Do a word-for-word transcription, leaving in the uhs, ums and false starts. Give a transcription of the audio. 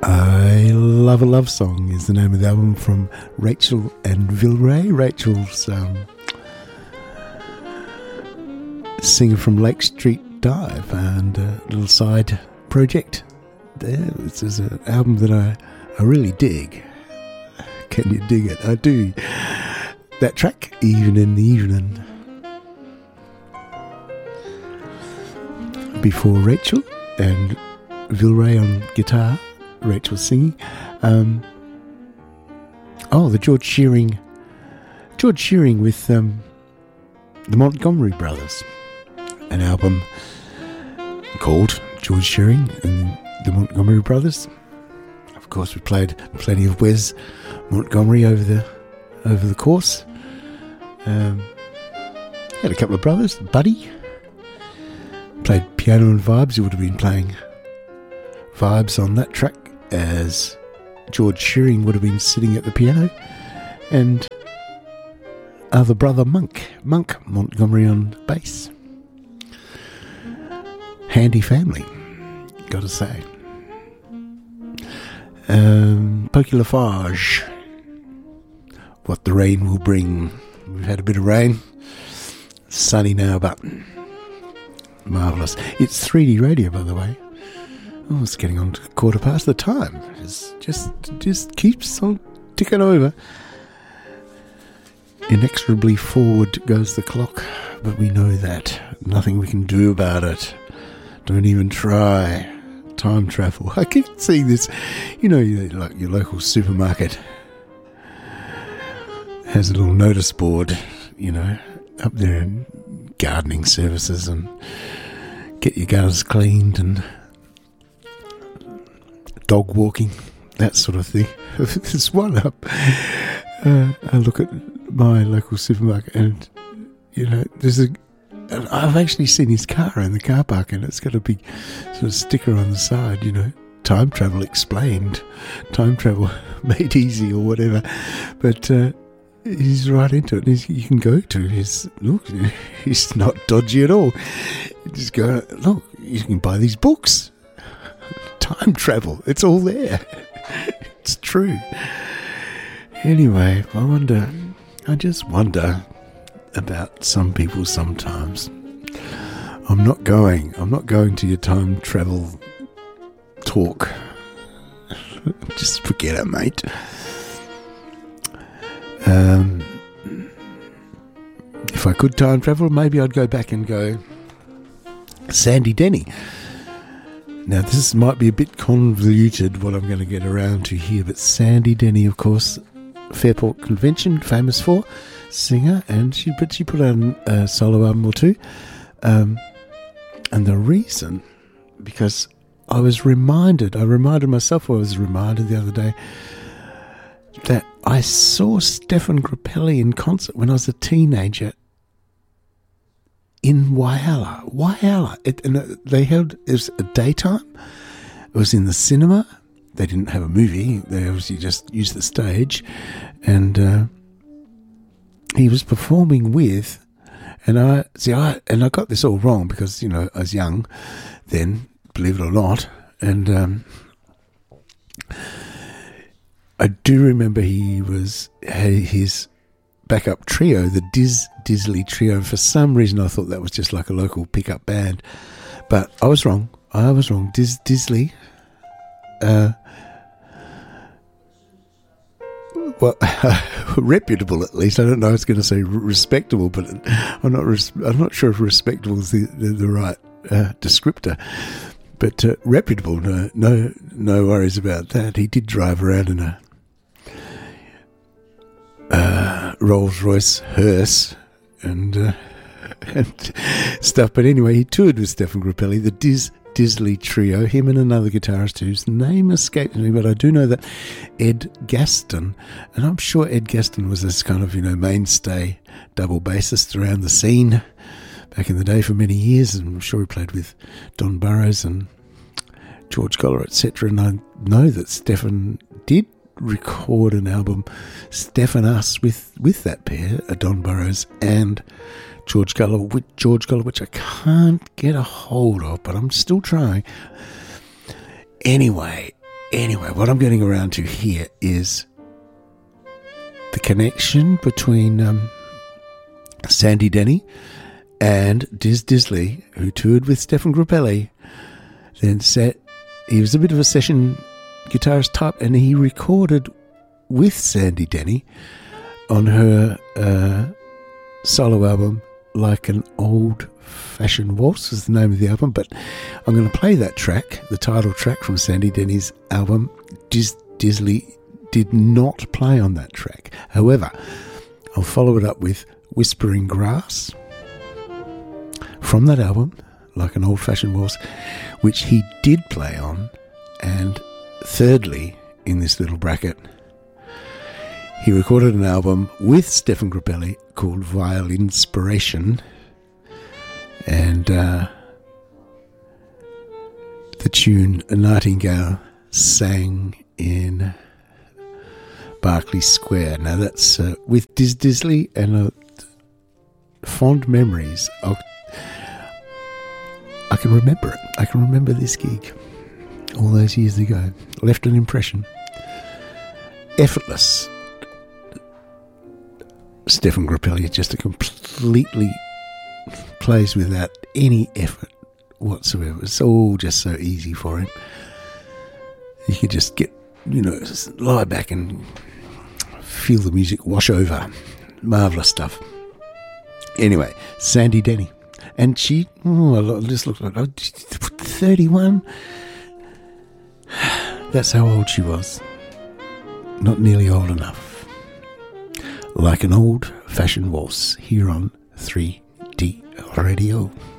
I Love a Love Song is the name of the album from Rachel and Vilray. Rachel's um, singer from Lake Street Dive, and a little side project there. This is an album that I, I really dig. Can you dig it? I do. That track, Even in the Evening. Before Rachel and Vilray on guitar, Rachel singing. Um, oh, the George Shearing, George Shearing with um, the Montgomery Brothers, an album called George Shearing and the Montgomery Brothers. Of course, we played plenty of Wes Montgomery over the over the course. Um, had a couple of brothers, Buddy. Played piano and vibes. He would have been playing vibes on that track, as George Shearing would have been sitting at the piano, and other brother Monk, Monk Montgomery on bass. Handy family, gotta say. Um, Pokey Lafarge, What the Rain Will Bring. We've had a bit of rain. Sunny now, but marvellous. It's three D radio, by the way. Oh, it's getting on to quarter past the time. It's just, just keeps on ticking over. Inexorably forward goes the clock, but we know that. Nothing we can do about it. Don't even try. Time travel. I keep seeing this, you know, like your local supermarket has a little notice board, you know, up there in gardening services and get your gutters cleaned and dog walking, that sort of thing. There's one up. Uh, I look at my local supermarket and, you know, there's a, I've actually seen his car in the car park, and it's got a big sort of sticker on the side, you know, time travel explained, time travel made easy or whatever. But uh, he's right into it. He's, you can go to his, look, he's not dodgy at all. Just go, look, you can buy these books. Time travel, it's all there. It's true. Anyway, I wonder, I just wonder about some people sometimes. I'm not going, I'm not going to your time travel talk. Just forget it, mate. Um, if I could time travel, maybe I'd go back and go Sandy Denny. Now, this might be a bit convoluted, what I'm going to get around to here, but Sandy Denny, of course, Fairport Convention, famous for, singer, and she, but she put out a solo album or two. Um, and the reason, because I was reminded, I reminded myself, I was reminded the other day, that I saw Stefan Grappelli in concert when I was a teenager in Whyalla. Whyalla. It, and they held, it was a daytime. It was in the cinema. They didn't have a movie. They obviously just used the stage. And uh, he was performing with, and I, see, I, and I got this all wrong because, you know, I was young then, believe it or not. And um, I do remember he was, had his backup trio, the Diz Disley Trio, and for some reason I thought that was just like a local pickup band, but I was wrong. I was wrong. Diz Disley, uh, well, reputable at least. I don't know. I was going to say respectable, but I'm not. Res- I'm not sure if respectable is the the, the right uh, descriptor. But uh, reputable, no, no, no worries about that. He did drive around in a uh, Rolls-Royce hearse and uh, and stuff. But anyway, he toured with Stefan Grappelli, the Diz Disley Trio, him and another guitarist whose name escapes me, but I do know that Ed Gaston, and I'm sure Ed Gaston was this kind of, you know, mainstay double bassist around the scene back in the day for many years, and I'm sure he played with Don Burrows and George Goller, et cetera. And I know that Stefan did record an album, Stefan Us, with, with that pair, Don Burrows and George Goller, with George Goller, which I can't get a hold of, but I'm still trying. Anyway, Anyway, what I'm getting around to here is the connection between um, Sandy Denny and Diz Disley, who toured with Stefan Grappelli. Then set, he was a bit of a session guitarist type, and he recorded with Sandy Denny on her uh, solo album, Like an Old-Fashioned Waltz is the name of the album, but I'm going to play that track, the title track from Sandy Denny's album. Diz Disley did not play on that track. However, I'll follow it up with Whispering Grass from that album, Like an Old-Fashioned Waltz, which he did play on. And thirdly, in this little bracket, he recorded an album with Stefan Grappelli called Violinspiration, and uh, the tune A Nightingale Sang in Berkeley Square. Now that's uh, with Diz Disley, and uh, fond memories. I'll, I can remember it. I can remember this gig all those years ago. Left an impression. Effortless. Stefan Grappelli just a completely plays without any effort whatsoever. It's all just so easy for him. You could just get, you know, just lie back and feel the music wash over. Marvellous stuff. Anyway, Sandy Denny. And she, oh, I just looked like, oh, thirty-one. That's how old she was. Not nearly old enough. Like an Old-Fashioned Waltz here on three D Radio.